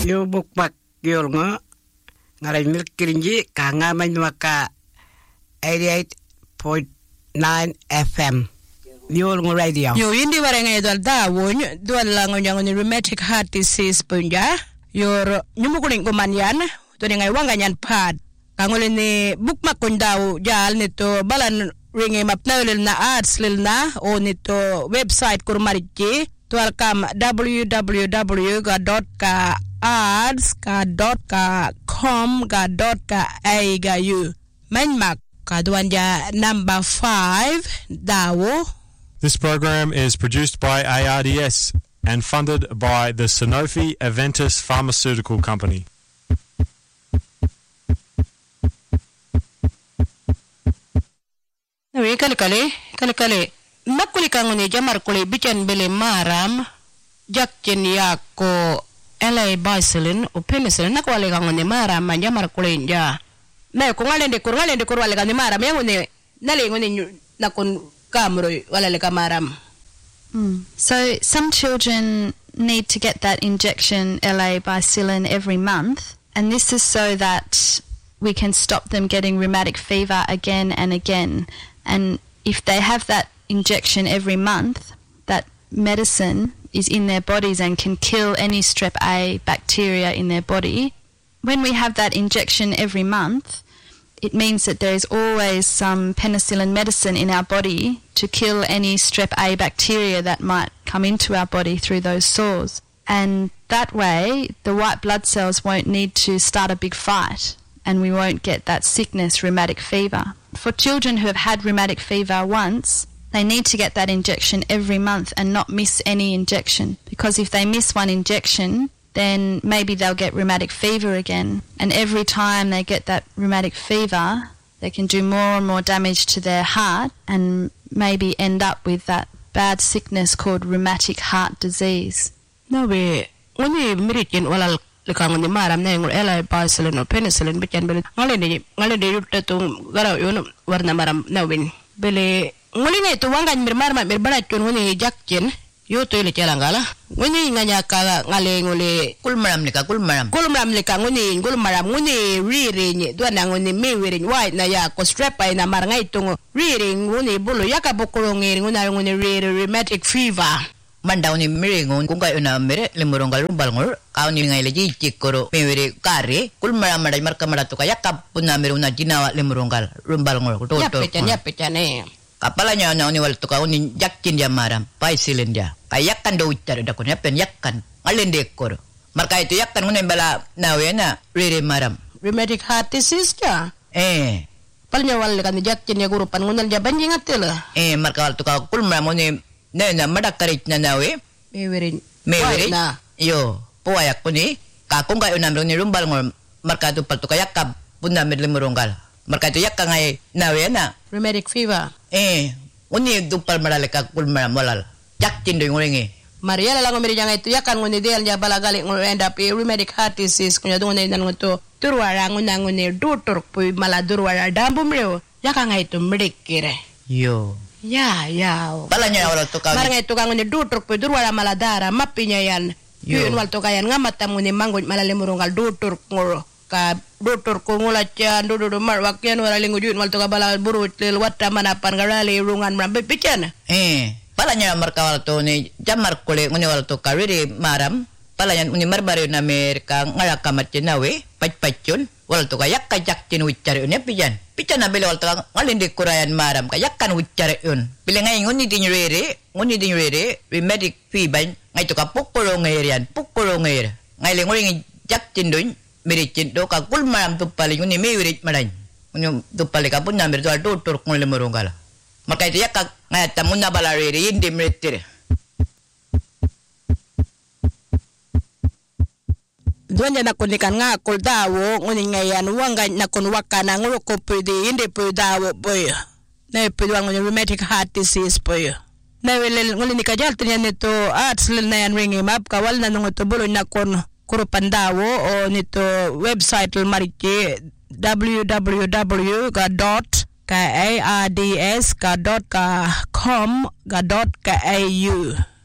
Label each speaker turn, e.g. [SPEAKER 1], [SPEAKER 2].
[SPEAKER 1] Yo bukmak yolngo ngaray milkirinji kanga manwaka 88.9 FM. Yolngo radio.
[SPEAKER 2] Yo hindi barangay dal dawon dual langon yang ni rheumatic heart disease punja. Yor nyumukuling kumanyan to ngay wanganyan pad. Kangolin ni bukmak kun daw jal nito balan ringi mapnaulil na ads lil na o nito website kurmariki tual kam www.ads.com.au manmak kadwanja number 5 dawo.
[SPEAKER 3] This program is produced by ARDS and funded by the Sanofi Aventis Pharmaceutical Company.
[SPEAKER 2] Kali. Nakuli kanguni jamar kuli bican bele maram jakjen yako LA Bicyclin o penicillin nakwale kanguni maram jamar kuli ja. Na ko ngalende kurwale kanguni maram yanguni nali nguni nakun kamro wala le kamaram.
[SPEAKER 4] So some children need to get that injection LA Bicyclin every month, and this is so that we can stop them getting rheumatic fever again and again. And if they have that injection every month, that medicine is in their bodies and can kill any strep A bacteria in their body. When we have that injection every month, it means that there is always some penicillin medicine in our body to kill any strep A bacteria that might come into our body through those sores. And that way, the white blood cells won't need to start a big fight and we won't get that sickness, rheumatic fever. For children who have had rheumatic fever once, they need to get that injection every month and not miss any injection, because if they miss one injection, then maybe they'll get rheumatic fever again. And every time they get that rheumatic fever, they can do more and more damage to their heart and maybe end up with that bad sickness called rheumatic heart disease.
[SPEAKER 2] No be uni mirikin walal lekang ni maram na yung LA Bicyclin o penicillin bican bele ngalende yutta tung garaw yun warna maram nawin bele nguli na ito wangan mirmarma mirbarat yun nguni jakjen yuto ili chalangala nguni nganya ka ngale nguli kulmaram lika nguni kulmaram nguni riring duan na nguni miwiring white na ya ko strep ay na marangay tung riring nguni bulu yaka bukulongir nguni rheumatic fever
[SPEAKER 5] mandaw ni miringon kung kayo na mere limurong kalumbal ngor kaon ni ngay leji chikoro mewere kare kulmara maday marka marato kaya kapun na merong na ginawa limurong kal rumbal ngor to
[SPEAKER 2] yapecan
[SPEAKER 5] kapala nya na ni walto kaon ni jakkin dia maram Bicyclin dia kayakan do utar da kun yapen yakkan alende kor marka itu yakkan ngun bala nawe na rere maram
[SPEAKER 2] rheumatic heart disease ja palnya wal kan jakkin ya gurupan ngunal ja banjing atela
[SPEAKER 5] marka walto ka kulmara mo ni na madakarit na nawe
[SPEAKER 2] mewirin
[SPEAKER 5] na yo puayak ko ni kakong kayo namrong ni rumbal ngor marka tu palto kayak ka punna medle murunggal marka tu yak ka ngay nawe na
[SPEAKER 2] rheumatic fever
[SPEAKER 5] uni dupal marale ka kulmara molal jakkin do ngorengi
[SPEAKER 2] Maria la ngo meri janga itu yakan ngoni del ja balagali ngo end up rheumatic heart disease kunya dungone nan ngoto turwara ngona ngone dutur pu mala durwara dambum reo yakan ngai tu medikire
[SPEAKER 5] yo
[SPEAKER 2] ya
[SPEAKER 5] balanya wala to ka
[SPEAKER 2] maranga itu kang ni dutruk pe durwala maladara mapinya yan yun wal to kayan ngamatam ni mangon malale murungal dutur ngoro ka dutur ko ngula chan dudu mar wakyan wala lingu yun wal to ka bala burut lil watta manapan garale rungan mrambe pichana
[SPEAKER 5] balanya marka wal to ni jamar kole ngoni wal to ka riri maram balanya uni marbare na Amerika ngalaka matinawe pachpachun wal to kayak kajakkin wiccare ne pijan na bele wal to ngalinde kurayan maram kayakkan wiccare yun bile ngay ngoni din rere rheumatic fever ngay to ka pukkulo ngerian ngay le ngori jakkin dun mericin do ka kul maram to pali ngoni mewirit madan ngoni to pali ka punna mer do tur ngole morongala maka itu yakka ngay tamunna bala rere indi meritire
[SPEAKER 2] Duanya na kunikan nga kul dawo nguni ngayan wanga na kun wakana nguro ko pwede hindi pwede dawo boy na pwede wang rheumatic heart disease boy na wele nguli ni kajal tinya nito ads lil na yan ringi map kawal na nung ito bulo na kun kurupan dawo o nito website l mariki www.aards.com.au